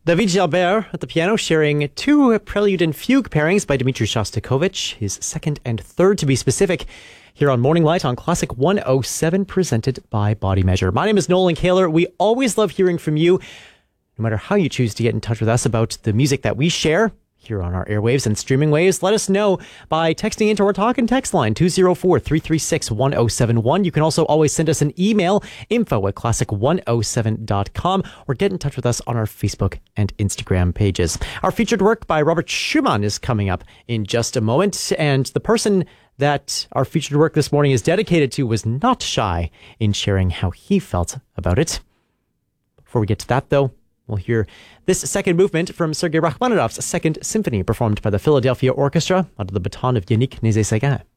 David Jalbert at the piano, sharing two prelude and fugue pairings by Dmitri Shostakovich, his second and third to be specific, here on Morning Light on Classic 107, presented by Body Measure. My name is Nolan Kaler. We always love hearing from you, no matter how you choose to get in touch with us about the music that we share here on our airwaves and streaming waves. Let us know by texting into our talk and text line 204-336-1071. You can also always send us an email, info@classic107.com, or get in touch with us on our Facebook and Instagram pages. Our featured work by Robert Schumann is coming up in just a moment, and the person that our featured work this morning is dedicated to was not shy in sharing how he felt about it. Before we get to that, though, we'll hear this second movement from Sergei Rachmaninoff's Second Symphony, performed by the Philadelphia Orchestra under the baton of Yannick Nézet-Séguin.